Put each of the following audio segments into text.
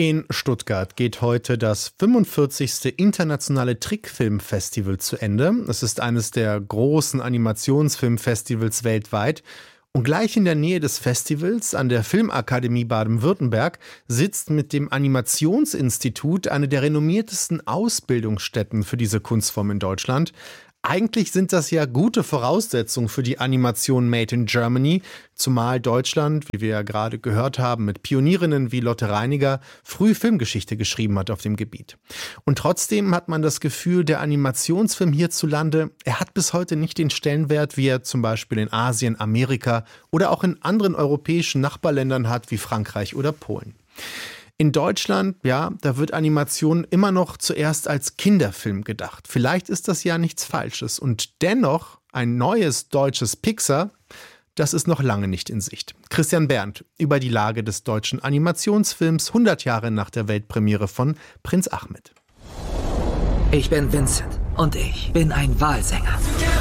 In Stuttgart geht heute das 45. Internationale Trickfilmfestival zu Ende. Es ist eines der großen Animationsfilmfestivals weltweit. Und gleich in der Nähe des Festivals an der Filmakademie Baden-Württemberg sitzt mit dem Animationsinstitut eine der renommiertesten Ausbildungsstätten für diese Kunstform in Deutschland. Eigentlich sind das ja gute Voraussetzungen für die Animation Made in Germany, zumal Deutschland, wie wir ja gerade gehört haben, mit Pionierinnen wie Lotte Reiniger früh Filmgeschichte geschrieben hat auf dem Gebiet. Und trotzdem hat man das Gefühl, der Animationsfilm hierzulande, er hat bis heute nicht den Stellenwert, wie er zum Beispiel in Asien, Amerika oder auch in anderen europäischen Nachbarländern hat, wie Frankreich oder Polen. In Deutschland, ja, da wird Animation immer noch zuerst als Kinderfilm gedacht. Vielleicht ist das ja nichts Falsches. Und dennoch, ein neues deutsches Pixar, das ist noch lange nicht in Sicht. Christian Berndt über die Lage des deutschen Animationsfilms 100 Jahre nach der Weltpremiere von Prinz Ahmed. Ich bin Vincent und ich bin ein Walsänger.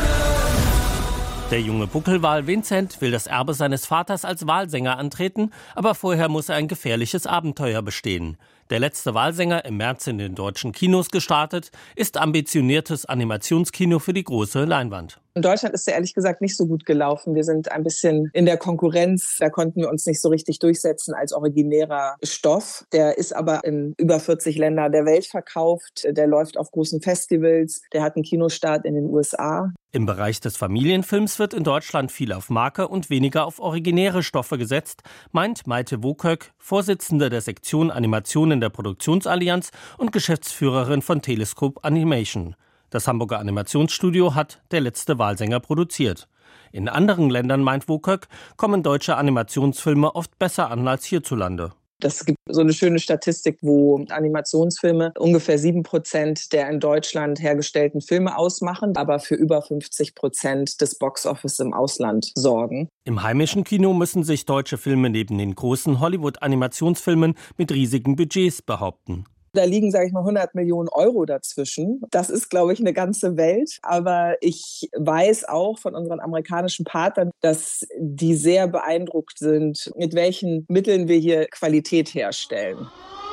Der junge Buckelwal Vincent will das Erbe seines Vaters als Walsänger antreten, aber vorher muss er ein gefährliches Abenteuer bestehen. Der letzte Walsänger, im März in den deutschen Kinos gestartet, ist ambitioniertes Animationskino für die große Leinwand. In Deutschland ist er ehrlich gesagt nicht so gut gelaufen. Wir sind ein bisschen in der Konkurrenz. Da konnten wir uns nicht so richtig durchsetzen als originärer Stoff. Der ist aber in über 40 Länder der Welt verkauft. Der läuft auf großen Festivals. Der hat einen Kinostart in den USA. Im Bereich des Familienfilms wird in Deutschland viel auf Marke und weniger auf originäre Stoffe gesetzt, meint Maite Wokök, Vorsitzende der Sektion Animation der Produktionsallianz und Geschäftsführerin von Telescope Animation. Das Hamburger Animationsstudio hat Der letzte Walsänger produziert. In anderen Ländern, meint Wokök, kommen deutsche Animationsfilme oft besser an als hierzulande. Das gibt so eine schöne Statistik, wo Animationsfilme ungefähr 7% der in Deutschland hergestellten Filme ausmachen, aber für über 50% des Boxoffice im Ausland sorgen. Im heimischen Kino müssen sich deutsche Filme neben den großen Hollywood-Animationsfilmen mit riesigen Budgets behaupten. Da liegen, sage ich mal, 100 Millionen Euro dazwischen. Das ist, glaube ich, eine ganze Welt. Aber ich weiß auch von unseren amerikanischen Partnern, dass die sehr beeindruckt sind, mit welchen Mitteln wir hier Qualität herstellen.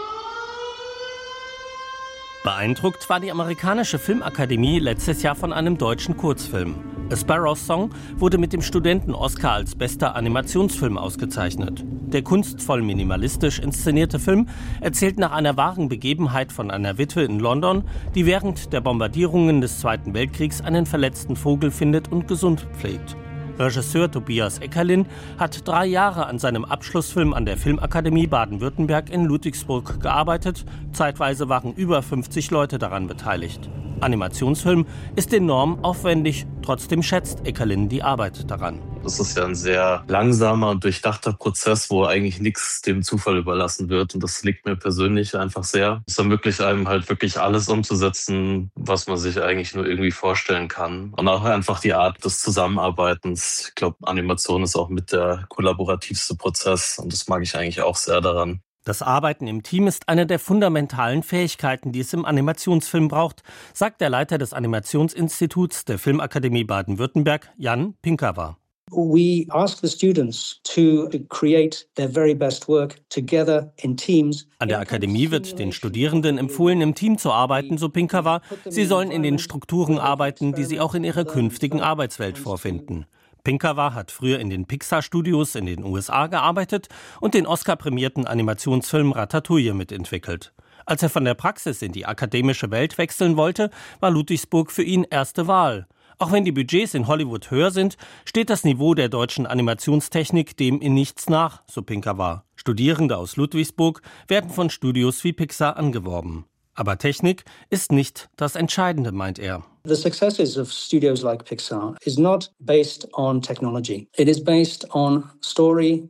Beeindruckt war die amerikanische Filmakademie letztes Jahr von einem deutschen Kurzfilm. A Sparrow's Song wurde mit dem Studenten-Oscar als bester Animationsfilm ausgezeichnet. Der kunstvoll minimalistisch inszenierte Film erzählt nach einer wahren Begebenheit von einer Witwe in London, die während der Bombardierungen des Zweiten Weltkriegs einen verletzten Vogel findet und gesund pflegt. Regisseur Tobias Eckerlin hat 3 Jahre an seinem Abschlussfilm an der Filmakademie Baden-Württemberg in Ludwigsburg gearbeitet. Zeitweise waren über 50 Leute daran beteiligt. Animationsfilm ist enorm aufwendig, trotzdem schätzt Eckerlin die Arbeit daran. Das ist ja ein sehr langsamer und durchdachter Prozess, wo eigentlich nichts dem Zufall überlassen wird. Und das liegt mir persönlich einfach sehr. Es ermöglicht einem halt wirklich alles umzusetzen, was man sich eigentlich nur irgendwie vorstellen kann. Und auch einfach die Art des Zusammenarbeitens. Ich glaube, Animation ist auch mit der kollaborativste Prozess. Und das mag ich eigentlich auch sehr daran. Das Arbeiten im Team ist eine der fundamentalen Fähigkeiten, die es im Animationsfilm braucht, sagt der Leiter des Animationsinstituts der Filmakademie Baden-Württemberg, Jan Pinkava. We ask the students to create their very best work together in teams. An der Akademie wird den Studierenden empfohlen, im Team zu arbeiten, so Pinkava. Sie sollen in den Strukturen arbeiten, die sie auch in ihrer künftigen Arbeitswelt vorfinden. Pinkava hat früher in den Pixar-Studios in den USA gearbeitet und den Oscar-prämierten Animationsfilm Ratatouille mitentwickelt. Als er von der Praxis in die akademische Welt wechseln wollte, war Ludwigsburg für ihn erste Wahl. Auch wenn die Budgets in Hollywood höher sind, steht das Niveau der deutschen Animationstechnik dem in nichts nach, so Pinkava. Studierende aus Ludwigsburg werden von Studios wie Pixar angeworben. Aber Technik ist nicht das Entscheidende, meint er. The successes of studios like Pixar is not based on technology. It is based on story.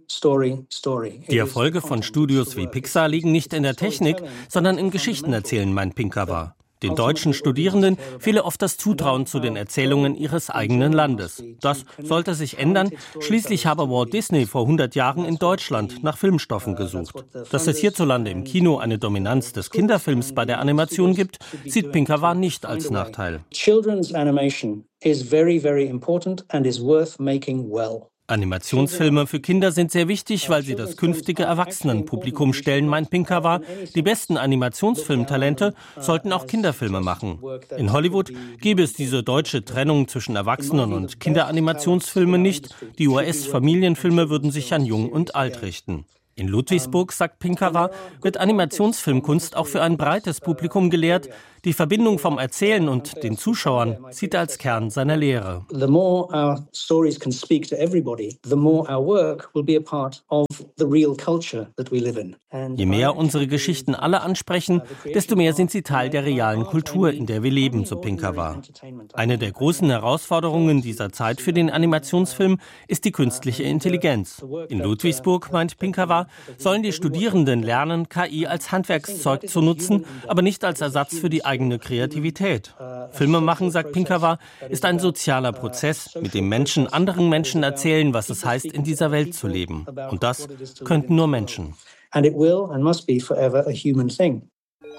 Die Erfolge von Studios wie Pixar liegen nicht in der Technik, sondern im Geschichtenerzählen, meint Pinkava. Den deutschen Studierenden fehle oft das Zutrauen zu den Erzählungen ihres eigenen Landes. Das sollte sich ändern. Schließlich habe Walt Disney vor 100 Jahren in Deutschland nach Filmstoffen gesucht. Dass es hierzulande im Kino eine Dominanz des Kinderfilms bei der Animation gibt, sieht Pinkava nicht als Nachteil. Children's animation is very, very important and is worth making well. Animationsfilme für Kinder sind sehr wichtig, weil sie das künftige Erwachsenenpublikum stellen, meint Pinker. Die besten Animationsfilmtalente sollten auch Kinderfilme machen. In Hollywood gäbe es diese deutsche Trennung zwischen Erwachsenen- und Kinderanimationsfilmen nicht. Die US-Familienfilme würden sich an Jung und Alt richten. In Ludwigsburg, sagt Pinker, wird Animationsfilmkunst auch für ein breites Publikum gelehrt. Die Verbindung vom Erzählen und den Zuschauern sieht er als Kern seiner Lehre. The more our stories can speak to everybody, the more our work will be a part of the real culture that we live in. Je mehr unsere Geschichten alle ansprechen, desto mehr sind sie Teil der realen Kultur, in der wir leben, so Pinker. Eine der großen Herausforderungen dieser Zeit für den Animationsfilm ist die künstliche Intelligenz. In Ludwigsburg, meint Pinker, sollen die Studierenden lernen, KI als Handwerkszeug zu nutzen, aber nicht als Ersatz für die eigene Kreativität. Filme machen, sagt Pinker, ist ein sozialer Prozess, mit dem Menschen anderen Menschen erzählen, was es heißt, in dieser Welt zu leben. Und das könnten nur Menschen. And it will and must be forever a human thing.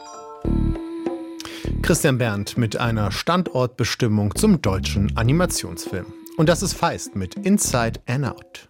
Christian Berndt mit einer Standortbestimmung zum deutschen Animationsfilm. Und das ist Feist mit Inside and Out.